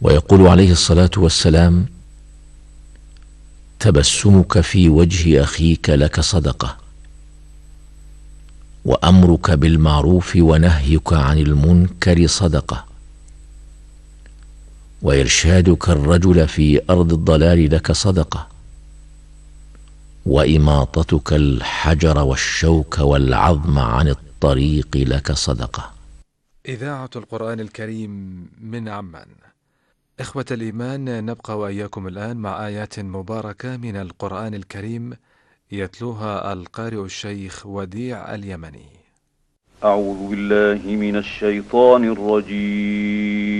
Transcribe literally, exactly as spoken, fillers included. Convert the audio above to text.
ويقول عليه الصلاة والسلام: تبسمك في وجه أخيك لك صدقة، وأمرك بالمعروف ونهيك عن المنكر صدقة، وإرشادك الرجل في أرض الضلال لك صدقة، وإماطتك الحجر والشوك والعظم عن الطريق لك صدقة. إذاعة القرآن الكريم من عمان. إخوة الإيمان، نبقى وإياكم الآن مع آيات مباركة من القرآن الكريم يتلوها القارئ الشيخ وديع اليمني. أعوذ بالله من الشيطان الرجيم.